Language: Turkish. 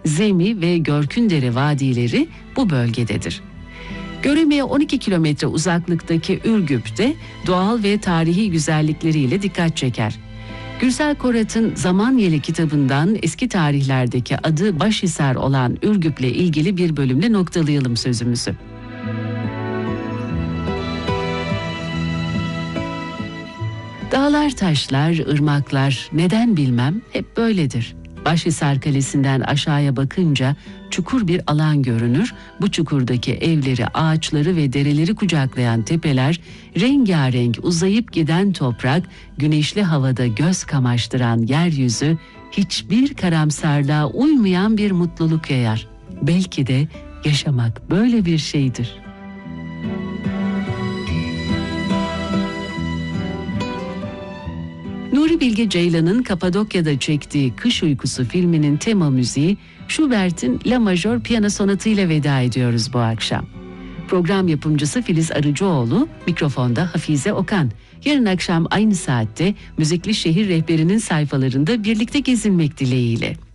Zemi ve Görkündere vadileri bu bölgededir. Göreme'ye 12 kilometre uzaklıktaki Ürgüp de doğal ve tarihi güzellikleriyle dikkat çeker. Gürsel Korat'ın Zaman Yeli kitabından eski tarihlerdeki adı Başhisar olan Ürgüp'le ilgili bir bölümle noktalayalım sözümüzü. Dağlar, taşlar, ırmaklar neden bilmem hep böyledir. Başhisar Kalesi'nden aşağıya bakınca çukur bir alan görünür. Bu çukurdaki evleri, ağaçları ve dereleri kucaklayan tepeler, rengarenk uzayıp giden toprak, güneşli havada göz kamaştıran yeryüzü, hiçbir karamsarlığa uymayan bir mutluluk yayar. Belki de yaşamak böyle bir şeydir. Nuri Bilge Ceylan'ın Kapadokya'da çektiği Kış Uykusu filminin tema müziği Schubert'in La Majör piyano sonatı ile veda ediyoruz bu akşam. Program yapımcısı Filiz Arıcıoğlu, mikrofonda Hafize Okan. Yarın akşam aynı saatte Müzikli Şehir Rehberi'nin sayfalarında birlikte gezinmek dileğiyle.